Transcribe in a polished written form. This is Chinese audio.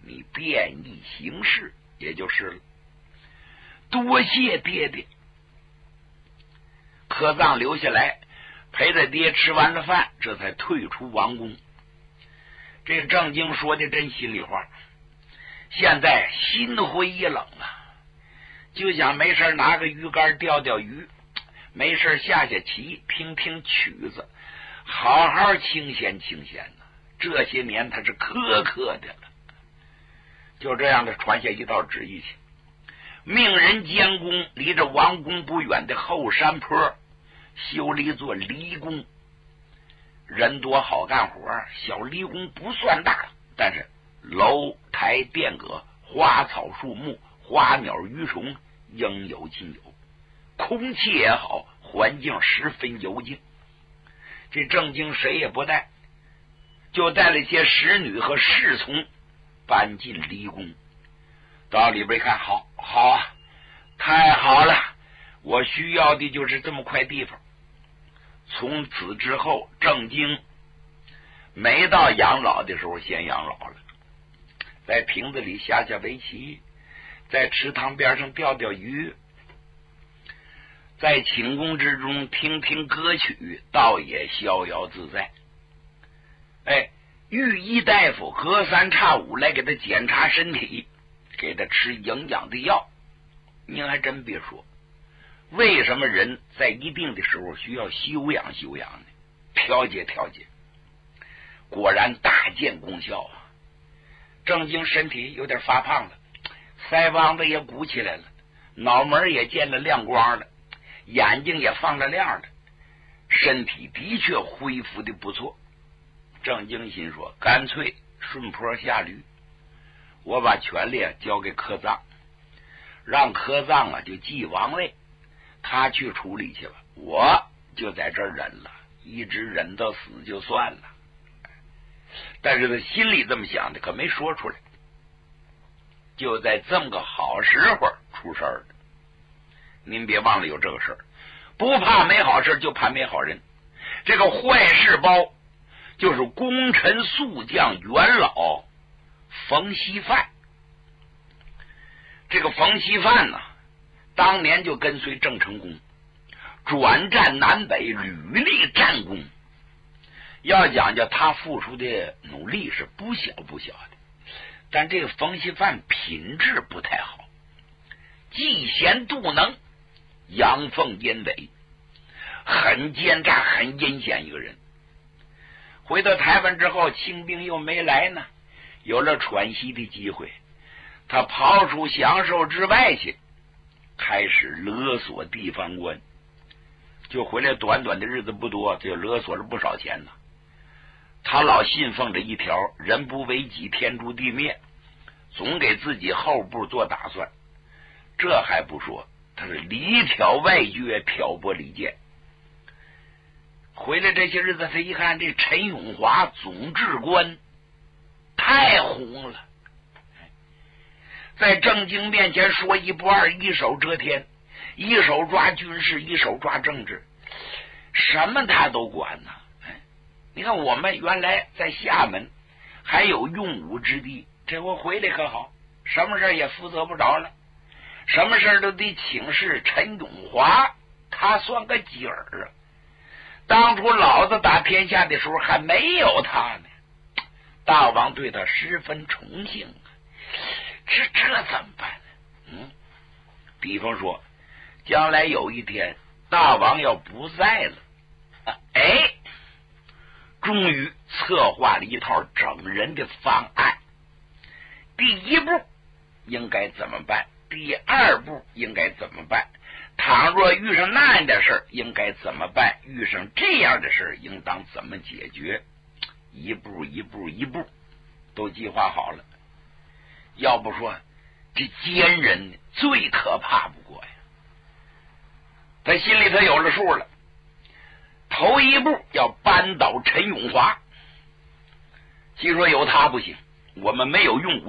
你便宜行事也就是了。多谢爹爹。柯藏留下来陪着爹吃完了饭，这才退出王宫。这郑经说的真心里话，现在心灰意冷啊，就想没事拿个鱼竿钓钓鱼，没事下下棋，听听曲子，好好清闲清闲呢。这些年他是苛刻的了。就这样的传下一道旨意去，命人监工离着王宫不远的后山坡修了一座离宫。人多好干活，小离宫不算大，但是楼台殿阁、花草树木、花鸟鱼虫应有尽有，空气也好，环境十分幽静。这郑经谁也不带，就带了些使女和侍从搬进离宫。到里边一看，好啊，太好了，我需要的就是这么块地方。从此之后，郑经没到养老的时候先养老了，在亭子里下下围棋，在池塘边上钓钓鱼，在寝宫之中听听歌曲，倒也逍遥自在。御医大夫隔三差五来给他检查身体，给他吃营养的药。您还真别说，为什么人在一定的时候需要休养休养呢？调节调节，果然大见功效啊！郑经身体有点发胖了，腮帮子也鼓起来了，脑门也见了亮光了，眼睛也放了亮了，身体的确恢复的不错。郑经心说，干脆顺坡下驴，我把权力交给柯藏，让柯藏就继王位，他去处理去了，我就在这儿忍了，一直忍到死就算了。但是他心里这么想的，可没说出来。就在这么个好时候出事儿了。您别忘了有这个事儿，不怕没好事，就怕没好人。这个坏事包就是功臣宿将元老冯锡范。这个冯锡范呢，当年就跟随郑成功转战南北，屡立战功。要讲究他付出的努力是不小不小的，但这个冯锡范品质不太好，嫉贤妒能，阳奉阴违，很奸诈，很阴险一个人。回到台湾之后，清兵又没来呢，有了喘息的机会，他跑出享受之外去，开始勒索地方官。就回来短短的日子不多，就勒索了不少钱呢。他老信奉着一条人不为己，天诛地灭，总给自己后部做打算。这还不说，他是里挑外撅，挑拨离间。回来这些日子，他一看这陈永华总治官太红了，在郑经面前说一不二，一手遮天，一手抓军事，一手抓政治，什么他都管呢。你看我们原来在厦门还有用武之地，这回回来可好，什么事也负责不着了，什么事都得请示陈永华，他算个几儿啊？当初老子打天下的时候还没有他呢，大王对他十分崇敬啊，这怎么办呢？比方说将来有一天大王要不在了，终于策划了一套整人的方案。第一步应该怎么办？第二步应该怎么办？倘若遇上那样的事应该怎么办？遇上这样的事应当怎么解决？一步一步一步都计划好了。要不说这奸人最可怕不过呀。他心里头有了数了，头一步要扳倒陈永华。既说有他不行，我们没有用武